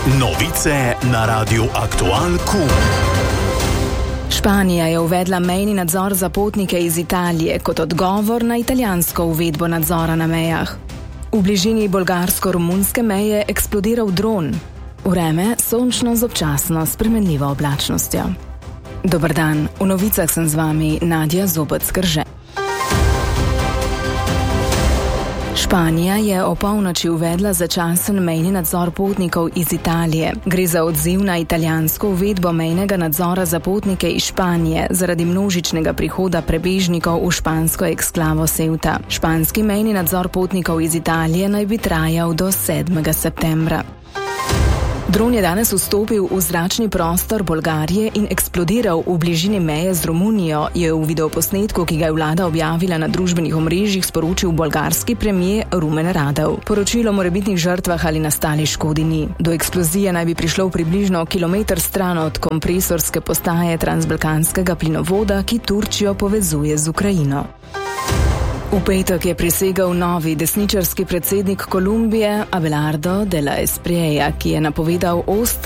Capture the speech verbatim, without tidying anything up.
Novice na Radiu Aktual Q. Španija je uvedla mejni nadzor za potnike iz Italije kot odgovor na italijansko uvedbo nadzora na mejah. V bližini bolgarsko-romunske meje je eksplodiral dron. Vreme sončno z občasno spremenljivo oblačnostjo. Dober dan, v novicah sem z vami Nadja Zobec-Krže. Španija je o polnoči uvedla začasen mejni nadzor potnikov iz Italije. Gre za odziv na italijansko uvedbo mejnega nadzora za potnike iz Španije zaradi množičnega prihoda prebežnikov v špansko eksklavo Ceuta. Španski mejni nadzor potnikov iz Italije naj bi trajal do sedmega septembra. Dron je danes vstopil v zračni prostor Bolgarije in eksplodiral v bližini meje z Romunijo, je v videoposnetku, ki ga je vlada objavila na družbenih omrežjih, sporočil bolgarski premier Rumen Radev. Poročilo o morebitnih žrtvah ali nastali škodi ni. Do eksplozije naj bi prišlo približno kilometer stran od kompresorske postaje transbalkanskega plinovoda, ki Turčijo povezuje z Ukrajino. V petek je prisegel novi desničarski predsednik Kolumbije Abelardo de la Espriella, ki je napovedal oster